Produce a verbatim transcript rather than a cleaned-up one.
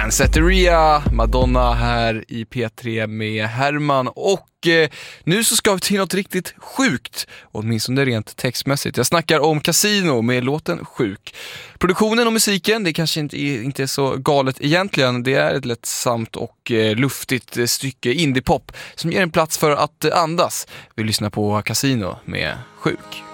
Danceteria, Madonna här i P tre med Herman. Och eh, nu så ska vi till något riktigt sjukt, åtminstone rent textmässigt. Jag snackar om Casino med låten Sjuk. Produktionen och musiken, det kanske inte är, inte är så galet egentligen. Det är ett lättsamt och eh, luftigt eh, stycke indiepop som ger en plats för att eh, andas. Vi lyssnar på Casino med Sjuk.